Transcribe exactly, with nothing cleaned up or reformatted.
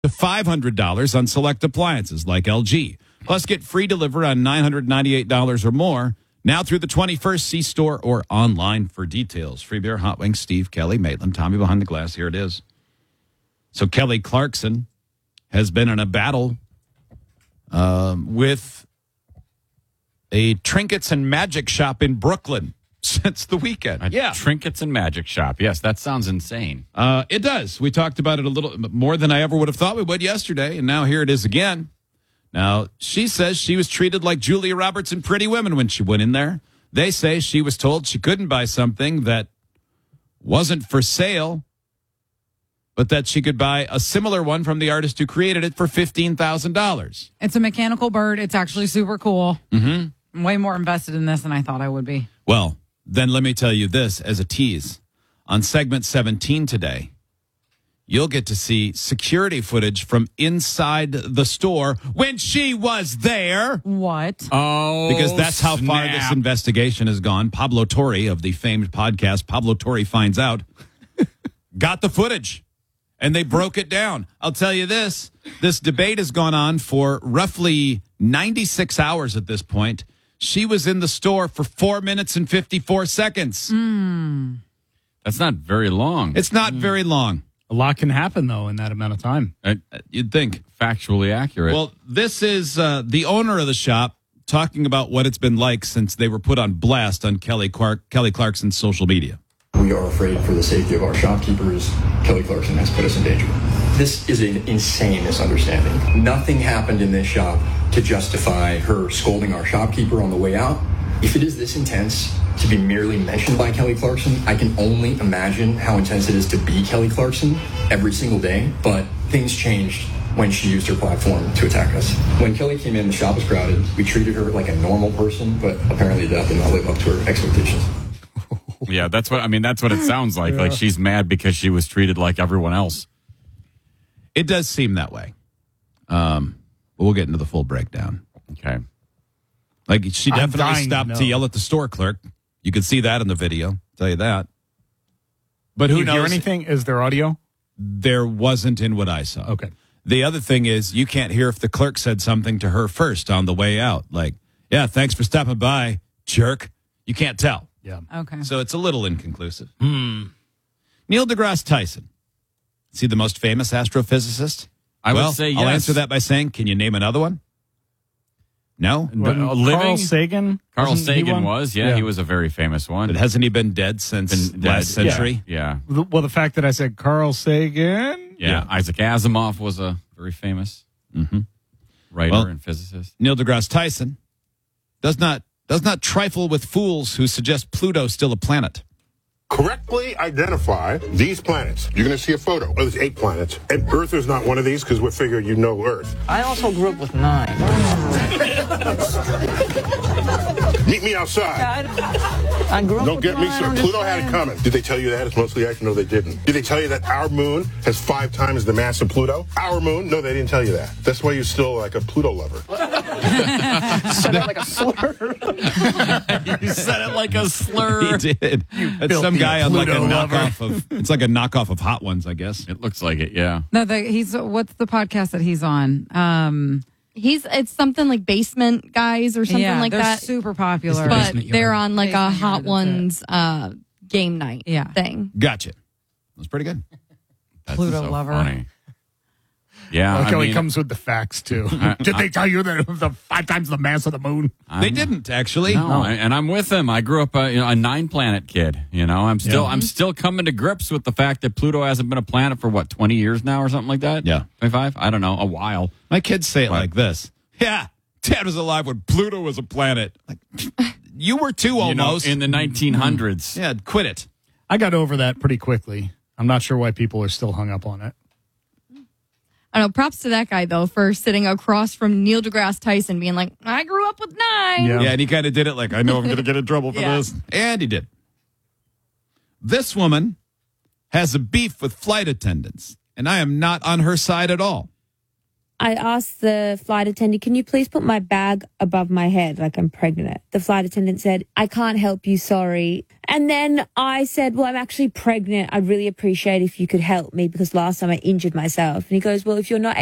to five hundred dollars on select appliances like L G. Plus, get free delivery on nine hundred ninety-eight dollars or more. Now through the twenty-first, see store or online for details. Free beer, hot wings, Steve, Kelly, Maitland, Tommy behind the glass. Here it is. So Kelly Clarkson has been in a battle um, with a trinkets and magic shop in Brooklyn since the weekend. A yeah. Trinkets and magic shop. Yes, that sounds insane. Uh, it does. We talked about it a little more than I ever would have thought we would yesterday, and now here it is again. Now, she says she was treated like Julia Roberts in Pretty Women when she went in there. They say she was told she couldn't buy something that wasn't for sale, but that she could buy a similar one from the artist who created it for fifteen thousand dollars. It's a mechanical bird. It's actually super cool. Mm-hmm. I'm way more invested in this than I thought I would be. Well, then let me tell you this as a tease. On segment seventeen today, you'll get to see security footage from inside the store when she was there. What? Oh, Because that's how far snap. this investigation has gone. Pablo Torre of the famed podcast, Pablo Torre Finds Out, got the footage, and they broke it down. I'll tell you this. This debate has gone on for roughly ninety-six hours at this point. She was in the store for four minutes and fifty-four seconds. Mm. That's not very long. It's not very long. A lot can happen, though, in that amount of time. Uh, You'd think. Factually accurate. Well, this is uh, the owner of the shop talking about what it's been like since they were put on blast on Kelly Clark, Kelly Clarkson's social media. We are afraid for the safety of our shopkeepers. Kelly Clarkson has put us in danger. This is an insane misunderstanding. Nothing happened in this shop to justify her scolding our shopkeeper on the way out. If it is this intense to be merely mentioned by Kelly Clarkson, I can only imagine how intense it is to be Kelly Clarkson every single day. But things changed when she used her platform to attack us. When Kelly came in, the shop was crowded. We treated her like a normal person, but apparently that did not live up to her expectations. yeah, that's what I mean. That's what it sounds like. Yeah. Like she's mad because she was treated like everyone else. It does seem that way. Um, but we'll get into the full breakdown. Okay. Like, she I'm definitely dying to stopped to, know. yell at the store clerk. You could see that in the video. I'll tell you that. But who you knows? hear anything? Is there audio? There wasn't in what I saw. Okay. The other thing is you can't hear if the clerk said something to her first on the way out. Like, yeah, thanks for stopping by, jerk. You can't tell. Yeah. Okay. So it's a little inconclusive. Hmm. Neil deGrasse Tyson. Is he the most famous astrophysicist? I well, would say yes. I'll answer that by saying, can you name another one? No? But, uh, Carl living? Sagan? Carl Wasn't he Sagan one? was. Yeah, Yeah. he was a very famous one. But hasn't he been dead since Been dead. last century? Yeah. Well, the fact that I said Carl Sagan. Yeah. Yeah. Isaac Asimov was a very famous Mm-hmm. writer Well- and physicist. Neil deGrasse Tyson does not does not trifle with fools who suggest Pluto's still a planet. Correctly identify these planets. You're going to see a photo. Oh, there's eight planets. And Earth is not one of these because we figured you know Earth. I also grew up with nine. Meet me outside. I grew up Don't with get me nine, started. Pluto had it understand? coming. Did they tell you that? It's mostly action. No, they didn't. Did they tell you that our moon has five times the mass of Pluto? Our moon? No, they didn't tell you that. That's why you're still like a Pluto lover. Said that like a slur. You said it like a slur. He did. That's some filthy guy on like a Pluto lover. knockoff of. It's like a knockoff of Hot Ones, I guess. It looks like it, yeah. No, the, he's what's the podcast that he's on? Um, He's it's something like Basement Guys or something yeah, like they're that. super popular. But Basement Yard. they're on like a Basement Hot Yard, that's Ones uh, game night Yeah. thing. Gotcha. That's pretty good. That's Pluto so lover. funny. Yeah, Like I how he mean, comes with the facts, too. I- Did I- they tell you that it was the five times the mass of the moon? They I'm- didn't actually. No, I- and I'm with him. I grew up a, you know, a nine planet kid. You know, I'm still Yeah. I'm still coming to grips with the fact that Pluto hasn't been a planet for what twenty years now or something like that. Yeah. twenty-five. I don't know, a while. My kids say it What? like this. Yeah, Dad was alive when Pluto was a planet. Like, you were too You know, almost. in the nineteen hundreds. yeah, quit it. I got over that pretty quickly. I'm not sure why people are still hung up on it. I don't know. Props to that guy though for sitting across from Neil deGrasse Tyson, being like, "I grew up with nine. Yeah. Yeah, and he kind of did it like, I know I'm going to get in trouble for Yeah. this. And he did. This woman has a beef with flight attendants, and I am not on her side at all. I asked the flight attendant, can you please put my bag above my head like I'm pregnant? The flight attendant said, I can't help you, sorry. And then I said, well, I'm actually pregnant. I'd really appreciate if you could help me because last time I injured myself. And he goes, well, if you're not